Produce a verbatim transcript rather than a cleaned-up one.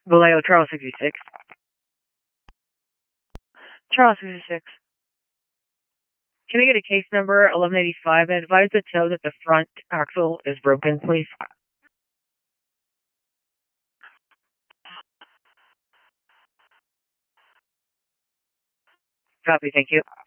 Vallejo, Charles sixty-six. Charles sixty-six. Can I get a case number eleven eighty-five and advise the tow that the front axle is broken, please? Copy, thank you.